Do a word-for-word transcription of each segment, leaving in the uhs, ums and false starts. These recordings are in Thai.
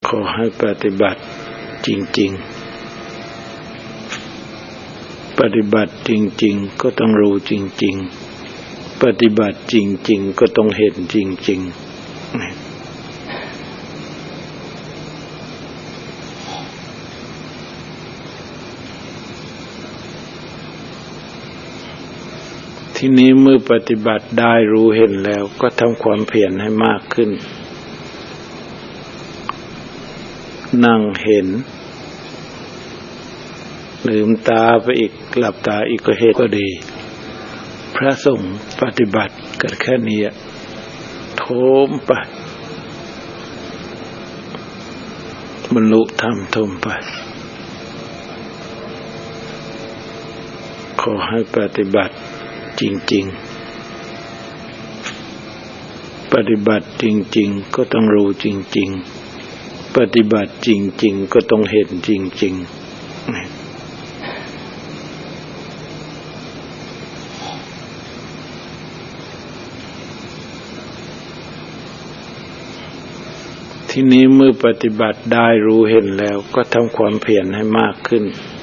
ขอให้ปฏิบัติจริงๆปฏิบัติจริงๆก็ต้องรู้จริงๆปฏิบัติจริงๆก็ต้องเห็นจริงๆทีนี้เมื่อปฏิบัติได้รู้เห็นแล้วก็ทำความเพียรให้มากขึ้นนั่งเห็นลืมตาไปอีกหลับตาอีกก็เห็นก็ดีพระสงฆ์ปฏิบัติกันแค่นี้โถมไปบรรลุธรรมโถมไปขอให้ปฏิบัติจริงๆปฏิบัติจริงๆก็ต้องรู้จริงๆปฏิบัติจริงๆก็ต้องเห็นจริงๆทีนี้เมื่อปฏิบัติได้รู้เห็นแล้วก็ทำความเพียรให้มากขึ้น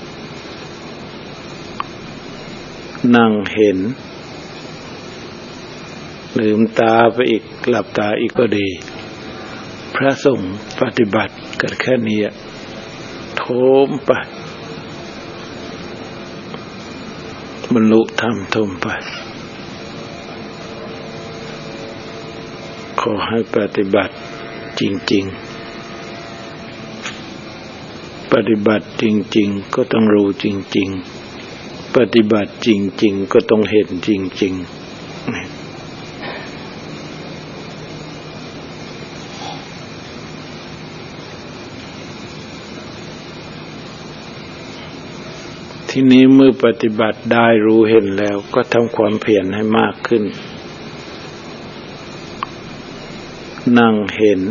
นั่งเห็นลืมตาไปอีกหลับตาอีกก็ดีพระสงฆ์ปฏิบัติกันแค่นี้โถมไปบรรลุธรรมโถมไปขอให้ปฏิบัติจริงๆปฏิบัติจริงๆก็ต้องรู้จริงๆปฏิบัติจริงๆก็ต้องเห็นจริงๆทีนี้เมื่อปฏิบัติได้รู้เห็นแล้วก็ทำความเพียรให้มากขึ้นนั่งเห็น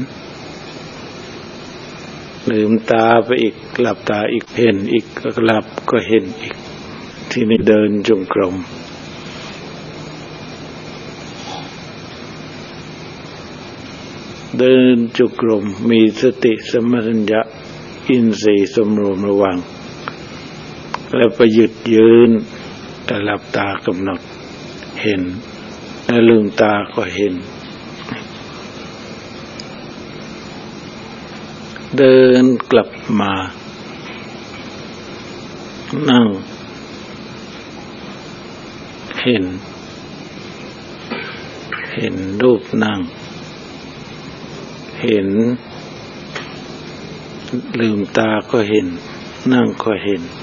ลืมตาไปอีกหลับตาอีกเห็นอีกก็หลับก็เห็นอีกทีนี้เดินจงกรมเดินจงกรมมีสติสัมปชัญญะอินทรีย์สำรวมระวังแล้วไปหยุดยืนแต่หลับตากำหนดเห็นแล้วลืมตาก็เห็นเดินกลับมานั่งเห็นเห็นรูปนั่งเห็นลืมตาก็เห็นนั่งก็เห็น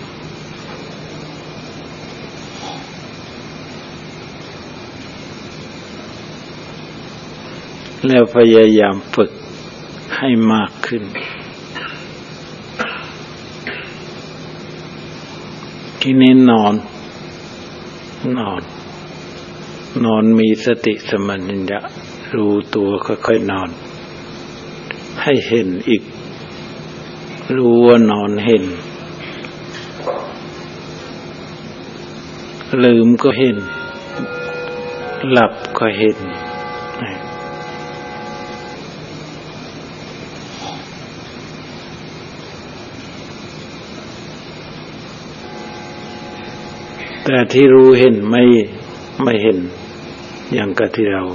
แล้วพยายามฝึกให้มากขึ้นที่นี้นอนนอนนอนมีสติสัมปชัญญะรู้ตัวค่อยๆนอนให้เห็นอีกรู้ว่านอนเห็นลืมก็เห็นหลับก็เห็นแต่ที่รู้เห็นไม่ไม่เห็นอย่างกับที่เรา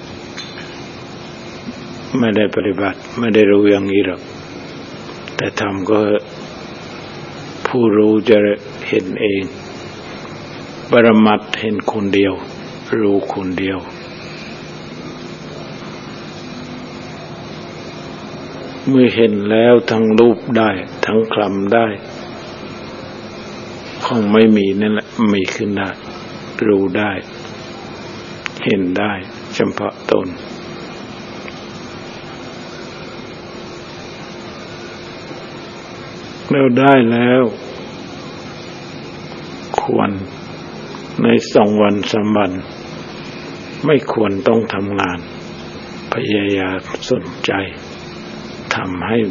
ไม่ได้ปฏิบัติไม่ได้รู้อย่างนี้หรอกแต่ทำก็ผู้รู้จะเห็นเองปรมัตถ์เห็นคนเดียวรู้คนเดียวเมื่อเห็นแล้วทั้งรูปได้ทั้งคลำได้คงไม่มีนั่นแหละมีขึ้นได้รู้ได้เห็นได้เฉพาะตนเราได้แล้วควรในสองวันสามวันไม่ควรต้องทำงานพยายามสนใจทำให้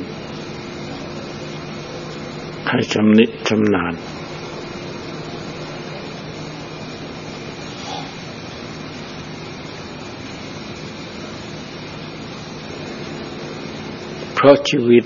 ให้ชำนิชำนาญเพราะชีวิต